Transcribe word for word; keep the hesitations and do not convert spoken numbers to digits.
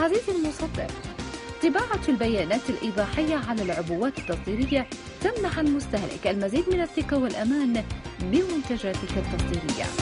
عزيزي المصدر، طباعة البيانات الإيضاحية على العبوات التصديرية تمنح المستهلك المزيد من الثقة والأمان بمنتجاتك التصديرية.